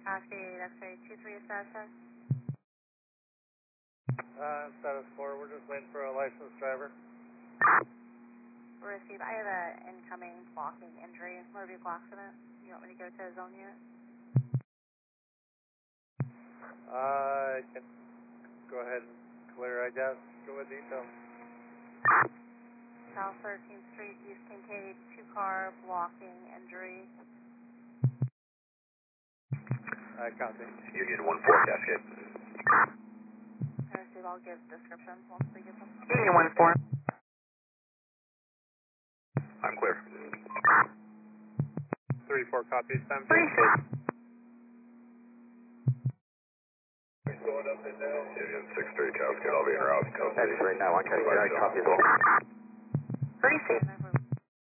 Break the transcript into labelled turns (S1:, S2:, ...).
S1: Cascade X-ray 23 status.
S2: Status 4, we're just waiting for a licensed driver.
S1: Receive. I have an incoming blocking injury, motor vehicle accident. You want me to go to a zone unit?
S2: I can go ahead and clear, I guess. Go with detail.
S1: South 13th Street, East Kincaid, 2-car blocking injury.
S2: I copy.
S3: Union 1-4, Cascade.
S1: Receive. I'll give descriptions once we get them.
S4: Union 1-4.
S3: I'm clear.
S2: 3-4 copies, time.
S3: Union 6-3, Cascade, I'll be en route.
S4: X-ray 91, Cascade, I copy as well.
S1: Receive.